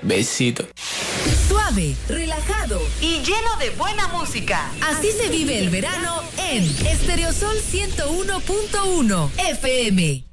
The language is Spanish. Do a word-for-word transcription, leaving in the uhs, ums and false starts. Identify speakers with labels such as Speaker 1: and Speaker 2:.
Speaker 1: Besito.
Speaker 2: Suave, relajado y lleno de buena música. Así se vive el verano en Estereosol ciento uno punto uno F M.